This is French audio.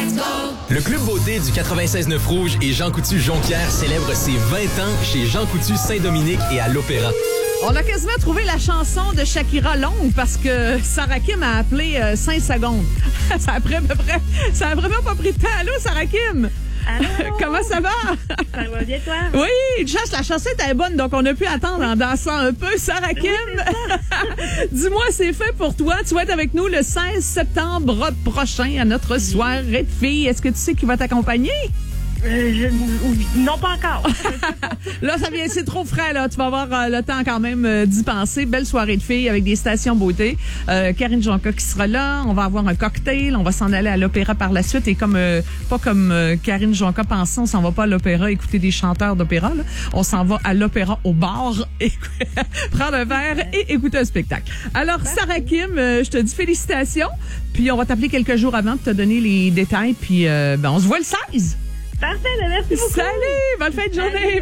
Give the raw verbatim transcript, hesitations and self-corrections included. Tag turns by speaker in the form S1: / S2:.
S1: Le Club Beauté du quatre-vingt-seize neuf Rouge et Jean Coutu Jonquière célèbre ses vingt ans chez Jean Coutu Saint-Dominique et à l'Opéra.
S2: On a quasiment trouvé la chanson de Shakira longue parce que Sarah Kim a appelé euh, cinq secondes. ça, a pris à peu près, ça a vraiment pas pris de temps. Allô, Sarah Kim?
S3: Allô?
S2: Comment ça va?
S3: Ça va bien, toi?
S2: Oui, une chance, la chanson était bonne, donc on a pu attendre en dansant un peu. Sarah Kim, oui, dis-moi, c'est fait pour toi. Tu vas être avec nous le seize septembre prochain à notre soirée de filles. Est-ce que tu sais qui va t'accompagner?
S3: Euh, je, non, pas encore.
S2: Là, ça vient, c'est trop frais, là. Tu vas avoir euh, le temps quand même euh, d'y penser. Belle soirée de filles avec des stations beauté. Euh, Karine Jonca qui sera là. On va avoir un cocktail. On va s'en aller à l'opéra par la suite. Et comme, euh, pas comme euh, Karine Jonca pensait, on s'en va pas à l'opéra écouter des chanteurs d'opéra, là. On s'en va à l'opéra au bar, et prendre un verre et écouter un spectacle. Alors, Sarah Kim, euh, je te dis félicitations. Puis, on va t'appeler quelques jours avant pour te donner les détails. Puis, euh, ben, on se voit le seize.
S3: Parfait, merci beaucoup.
S2: Salut, bonne fin de journée.